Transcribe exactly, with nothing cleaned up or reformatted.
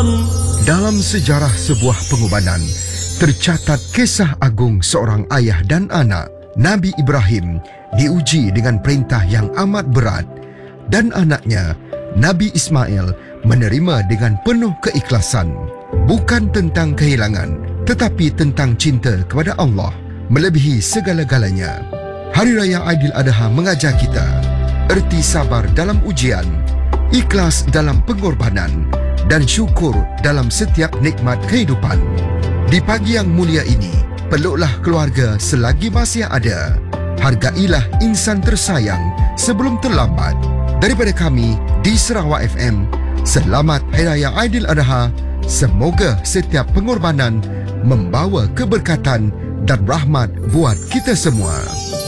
Dalam sejarah sebuah pengorbanan, tercatat kisah agung seorang ayah dan anak. Nabi Ibrahim diuji dengan perintah yang amat berat dan anaknya, Nabi Ismail, menerima dengan penuh keikhlasan. Bukan tentang kehilangan, tetapi tentang cinta kepada Allah melebihi segala-galanya. Hari Raya Aidiladha mengajar kita erti sabar dalam ujian, ikhlas dalam pengorbanan dan syukur dalam setiap nikmat kehidupan. Di pagi yang mulia ini, peluklah keluarga selagi masih ada. Hargailah insan tersayang sebelum terlambat. Daripada kami di Sarawak F M, selamat Hari Raya Aidiladha. Semoga setiap pengorbanan membawa keberkatan dan rahmat buat kita semua.